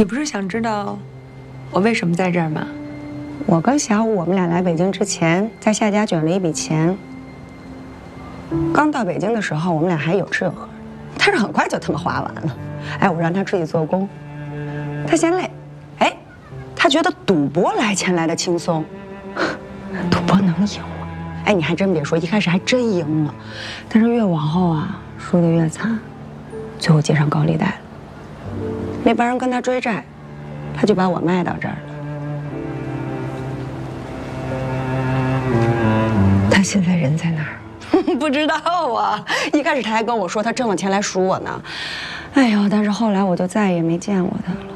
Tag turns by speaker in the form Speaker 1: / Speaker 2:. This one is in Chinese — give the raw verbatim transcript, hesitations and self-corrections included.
Speaker 1: 你不是想知道我为什么在这儿吗？
Speaker 2: 我跟小五，我们俩来北京之前，在夏家卷了一笔钱。刚到北京的时候，我们俩还有吃有喝，但是很快就他妈花完了。哎，我让他出去做工，他嫌累。哎，他觉得赌博来钱来的轻松，赌博能赢吗？哎，你还真别说，一开始还真赢了，但是越往后啊，输得越惨，最后结上高利贷了。那帮人跟他追债，他就把我卖到这儿了。他现在人在哪儿？不知道啊。一开始他还跟我说他挣了钱来赎我呢。哎呦，但是后来我就再也没见过他了。